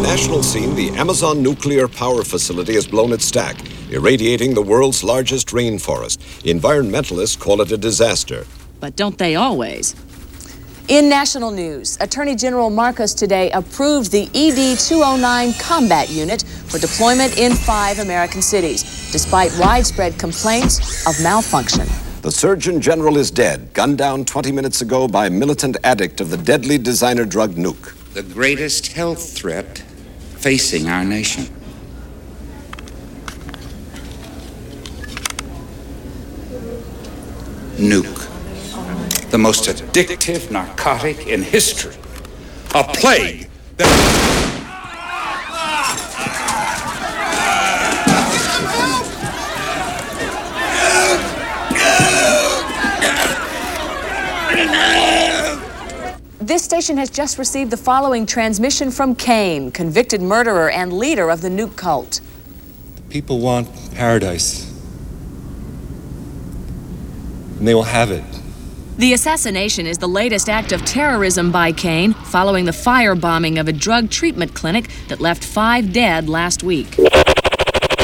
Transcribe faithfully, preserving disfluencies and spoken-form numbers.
national scene, the Amazon nuclear power facility has blown its stack, irradiating the world's largest rainforest. Environmentalists call it a disaster. But don't they always? In national news, Attorney General Marcos today approved the E D two oh nine combat unit for deployment in five American cities, despite widespread complaints of malfunction. The Surgeon General is dead, gunned down twenty minutes ago by a militant addict of the deadly designer drug nuke. The greatest health threat facing our nation. Nuke. The most addictive narcotic in history. A plague that... This station has just received the following transmission from Cain, convicted murderer and leader of the nuke cult. People want paradise, and they will have it. The assassination is the latest act of terrorism by Cain, following the firebombing of a drug treatment clinic that left five dead last week.